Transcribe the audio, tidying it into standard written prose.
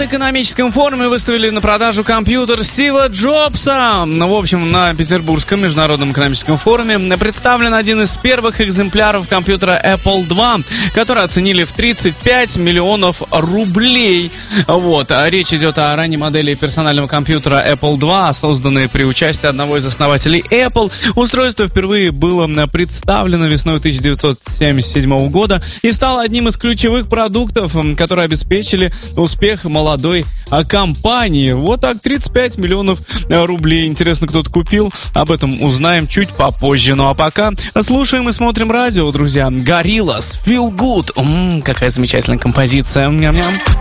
экономическом форуме выставили на продажу компьютер Стива Джобса. В общем, на Петербургском международном экономическом форуме представлен один из первых экземпляров компьютера Apple II, который оценили в 35 миллионов рублей. Вот. Речь идет о ранней модели персонального компьютера Apple II, созданной при участии одного из основателей Apple. Устройство впервые было представлено весной 1977 года и стало одним из ключевых продуктов, которые обеспечили успех молодой компании. Вот так, 35 миллионов рублей. Интересно, кто-то купил? Об этом узнаем чуть попозже. Ну а пока слушаем и смотрим радио, друзья. Gorillaz, Feel Good. Какая замечательная композиция. Ням-ням.